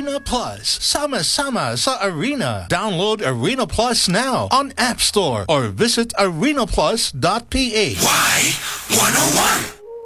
Arena Plus. Sama-sama sa Arena. Download Arena Plus now on App Store or visit arenaplus.ph. Y101.